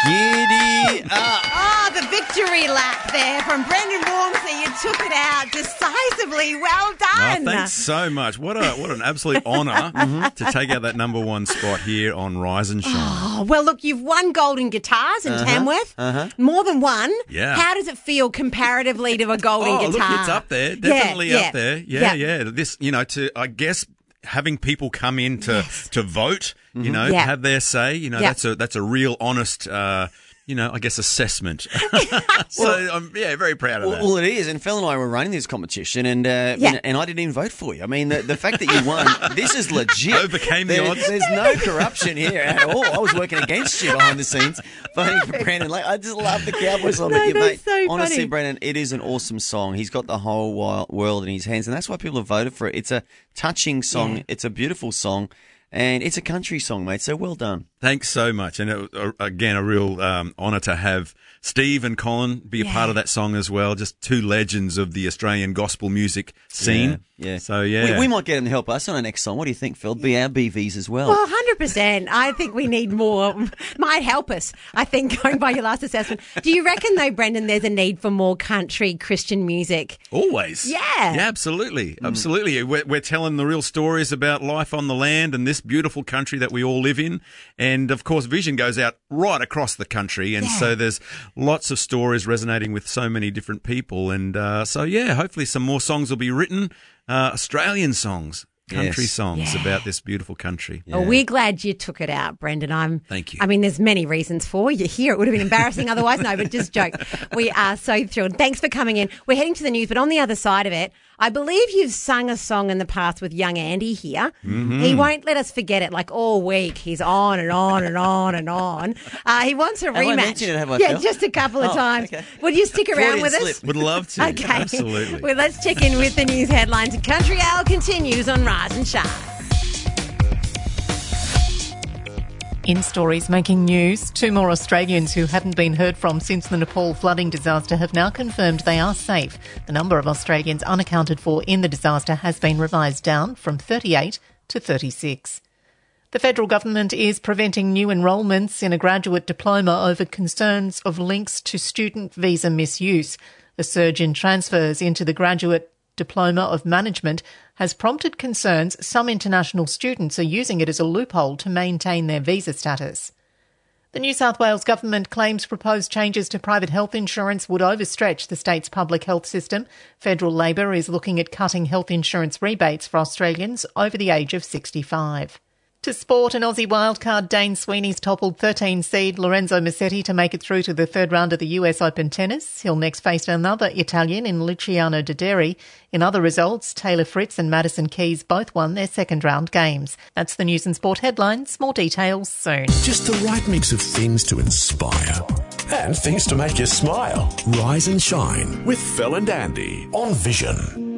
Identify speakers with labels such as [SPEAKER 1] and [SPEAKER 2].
[SPEAKER 1] Giddy up.
[SPEAKER 2] Oh, the victory lap there from Brendan Walmsley. You took it out decisively. Well done.
[SPEAKER 3] Oh, thanks so much. What an absolute honour to take out that number one spot here on Rise and Shine.
[SPEAKER 2] Oh, well, look, you've won golden guitars in Tamworth. More than one.
[SPEAKER 3] Yeah.
[SPEAKER 2] How does it feel comparatively to a golden guitar?
[SPEAKER 3] Look, it's up there. Definitely
[SPEAKER 2] Yeah,
[SPEAKER 3] up there. Yeah. This, I guess having people come in to vote, have their say, that's a real honest, I guess assessment. So I'm very proud of that.
[SPEAKER 1] Well, it is. And Phil and I were running this competition, and I didn't even vote for you. I mean, the fact that you won, this is legit.
[SPEAKER 3] Overcame the odds.
[SPEAKER 1] There's no corruption here at all. I was working against you behind the scenes, voting for Brandon. I just love the Cowboy song that you made.
[SPEAKER 2] So
[SPEAKER 1] honestly,
[SPEAKER 2] funny.
[SPEAKER 1] Brandon, it is an awesome song. He's got the whole world in his hands, and that's why people have voted for it. It's a touching song. Yeah. It's a beautiful song. And it's a country song, mate, so well done.
[SPEAKER 3] Thanks so much. And again, a real honour to have Steve and Colin be a part of that song as well. Just two legends of the Australian gospel music scene.
[SPEAKER 1] Yeah.
[SPEAKER 3] So, yeah.
[SPEAKER 1] We might get them to help us on our next song. What do you think, Phil? Be our BVs as well.
[SPEAKER 2] Well, 100%. I think we need more. Might help us, I think, going by your last assessment. Do you reckon, though, Brendan, there's a need for more country Christian music?
[SPEAKER 3] Always.
[SPEAKER 2] Yeah.
[SPEAKER 3] Yeah, absolutely. Absolutely. We're telling the real stories about life on the land and this beautiful country that we all live in. And, of course, Vision goes out right across the country. And so there's lots of stories resonating with so many different people. And hopefully some more songs will be written, Australian songs. Country songs about this beautiful country.
[SPEAKER 2] Yeah. Well, we're glad you took it out, Brendan.
[SPEAKER 3] Thank you.
[SPEAKER 2] I mean, there's many reasons for you here. It would have been embarrassing otherwise. No, but just joke. We are so thrilled. Thanks for coming in. We're heading to the news, but on the other side of it, I believe you've sung a song in the past with young Andy here. Mm-hmm. He won't let us forget it. Like all week, he's on and on and on and on. He wants a rematch.
[SPEAKER 1] I mentioned it, have I, Phil?
[SPEAKER 2] Just a couple of times. Okay. Would you stick around with us?
[SPEAKER 3] Would love to.
[SPEAKER 2] Okay.
[SPEAKER 3] Absolutely.
[SPEAKER 2] Well, let's check in with the news headlines. Country Hour continues on Rise and Shine.
[SPEAKER 4] In stories making news, 2 more Australians who hadn't been heard from since the Nepal flooding disaster have now confirmed they are safe. The number of Australians unaccounted for in the disaster has been revised down from 38 to 36. The federal government is preventing new enrolments in a graduate diploma over concerns of links to student visa misuse. A surge in transfers into the graduate Diploma of Management has prompted concerns some international students are using it as a loophole to maintain their visa status. The New South Wales government claims proposed changes to private health insurance would overstretch the state's public health system. Federal Labor is looking at cutting health insurance rebates for Australians over the age of 65. To sport, an Aussie wildcard Dane Sweeney's toppled 13 seed Lorenzo Musetti to make it through to the third round of the US Open tennis. He'll next face another Italian in Luciano Doderi. In other results, Taylor Fritz and Madison Keys both won their second round games. That's the news and sport headlines. More details soon.
[SPEAKER 5] Just the right mix of things to inspire and things to make you smile. Rise and Shine with Phil and Andy on Vision.